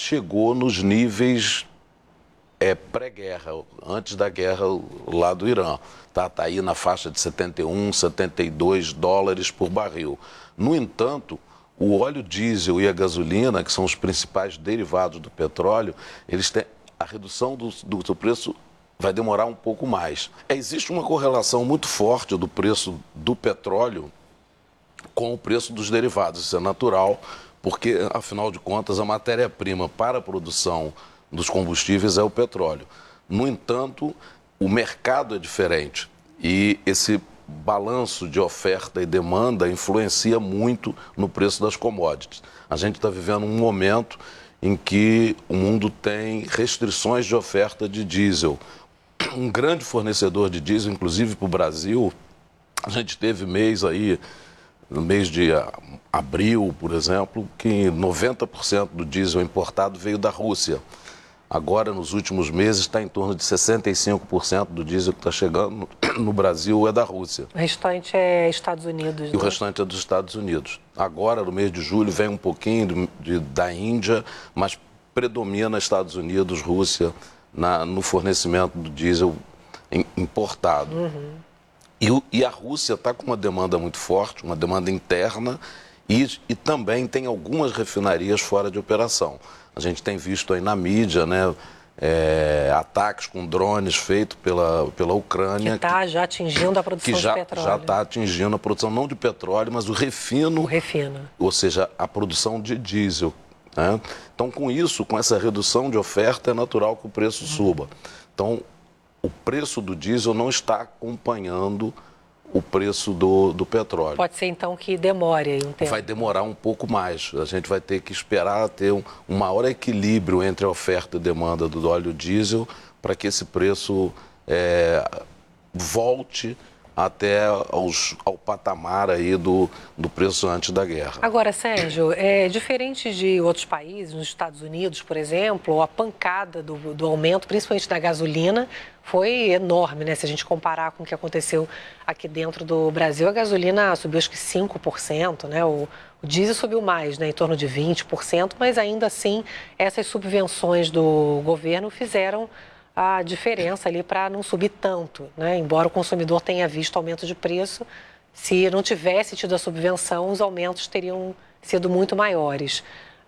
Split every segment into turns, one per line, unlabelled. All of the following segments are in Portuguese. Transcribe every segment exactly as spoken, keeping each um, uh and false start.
chegou nos níveis é, pré-guerra, antes da guerra lá do Irã. Está tá aí na faixa de setenta e um, setenta e dois dólares por barril. No entanto, o óleo diesel e a gasolina, que são os principais derivados do petróleo, eles têm a redução do, do, do preço vai demorar um pouco mais. Existe uma correlação muito forte do preço do petróleo com o preço dos derivados. Isso é natural, porque, afinal de contas, a matéria-prima para a produção dos combustíveis é o petróleo. No entanto, o mercado é diferente e esse balanço de oferta e demanda influencia muito no preço das commodities. A gente está vivendo um momento em que o mundo tem restrições de oferta de diesel. Um grande fornecedor de diesel, inclusive para o Brasil, a gente teve mês aí, no mês de abril, por exemplo, que noventa por cento do diesel importado veio da Rússia. Agora, nos últimos meses, está em torno de sessenta e cinco por cento do diesel que está chegando no Brasil é da Rússia.
O restante é Estados Unidos,
E
né?
o restante é dos Estados Unidos. Agora, no mês de julho, vem um pouquinho de, de, da Índia, mas predomina Estados Unidos, Rússia, na, no fornecimento do diesel importado. Uhum. E, o, e a Rússia está com uma demanda muito forte, uma demanda interna, e, e também tem algumas refinarias fora de operação. A gente tem visto aí na mídia, né, é, ataques com drones feitos pela, pela Ucrânia.
Que está já atingindo a produção
que já,
de petróleo.
já está atingindo a produção, não de petróleo, mas o refino.
O refino.
Ou seja, a produção de diesel. Né? Então, com isso, com essa redução de oferta, é natural que o preço uhum. suba. Então, o preço do diesel não está acompanhando o preço do, do petróleo.
Pode ser, então, que demore aí um tempo.
Vai demorar um pouco mais. A gente vai ter que esperar ter um, um maior equilíbrio entre a oferta e demanda do óleo diesel para que esse preço é, volte até aos, ao patamar aí do, do preço antes da guerra.
Agora, Sérgio, é, diferente de outros países, nos Estados Unidos, por exemplo, a pancada do, do aumento, principalmente da gasolina, foi enorme, né? Se a gente comparar com o que aconteceu aqui dentro do Brasil, a gasolina subiu acho que cinco por cento, né? O, o diesel subiu mais, né? Em torno de vinte por cento, mas ainda assim essas subvenções do governo fizeram a diferença ali para não subir tanto, né? Embora o consumidor tenha visto aumento de preço, se não tivesse tido a subvenção, os aumentos teriam sido muito maiores.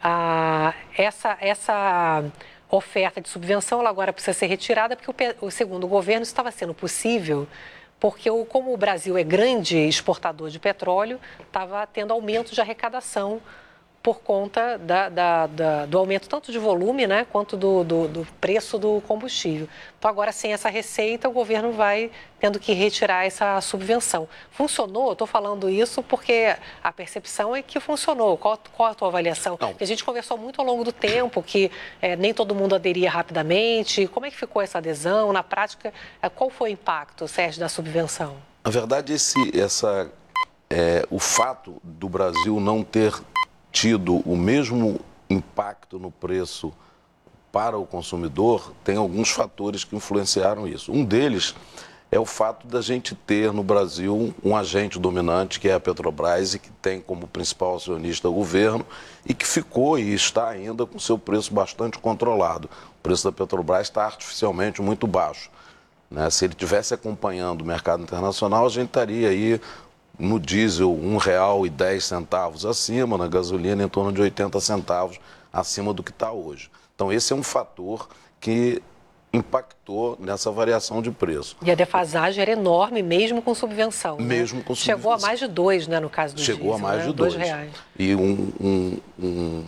Ah, essa, essa oferta de subvenção ela agora precisa ser retirada porque, o, segundo o governo, isso estava sendo possível porque, o, como o Brasil é grande exportador de petróleo, estava tendo aumento de arrecadação por conta da, da, da, do aumento tanto de volume, né, quanto do, do, do preço do combustível. Então, agora, sem essa receita, o governo vai tendo que retirar essa subvenção. Funcionou? Estou falando isso porque a percepção é que funcionou. Qual, qual a tua avaliação? Porque a gente conversou muito ao longo do tempo, que é, nem todo mundo aderia rapidamente. Como é que ficou essa adesão? Na prática, é, qual foi o impacto, Sérgio, da subvenção?
Na verdade, esse, essa, é, o fato do Brasil não ter tido o mesmo impacto no preço para o consumidor, tem alguns fatores que influenciaram isso. Um deles é o fato da gente ter no Brasil um agente dominante, que é a Petrobras, e que tem como principal acionista o governo, e que ficou e está ainda com seu preço bastante controlado. O preço da Petrobras está artificialmente muito baixo, né? Se ele estivesse acompanhando o mercado internacional, a gente estaria aí no diesel um real e dez centavos acima, na gasolina em torno de oitenta centavos acima do que está hoje. Então esse é um fator que impactou nessa variação de preço.
E a defasagem era enorme, mesmo com subvenção.
Mesmo
né?
com subvenção.
Chegou a mais de dois, né, no caso do
Chegou
diesel.
a mais
né?
de dois.
dois reais.
E um, um, um...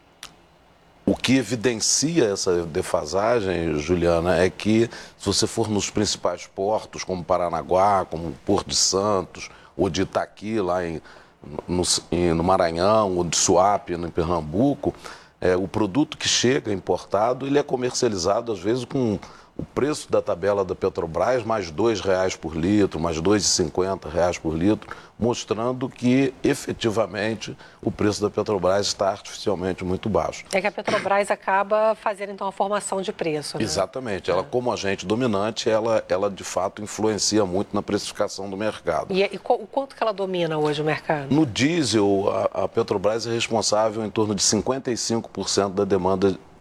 o que evidencia essa defasagem, Juliana, é que se você for nos principais portos, como Paranaguá, como Porto de Santos, ou de Itaqui, lá em, no, no Maranhão, ou de Suape, no Pernambuco, é, o produto que chega importado, ele é comercializado, às vezes, com o preço da tabela da Petrobras, mais dois reais por litro, mais dois e cinquenta reais por litro, mostrando que, efetivamente, o preço da Petrobras está artificialmente muito baixo.
É que a Petrobras acaba fazendo, então, a formação de preço, né?
Exatamente. Ela, como agente dominante, ela, ela, de fato, influencia muito na precificação do mercado.
E, e o quanto que ela domina hoje o mercado?
No diesel, a, a Petrobras é responsável em torno de cinquenta e cinco por cento da demanda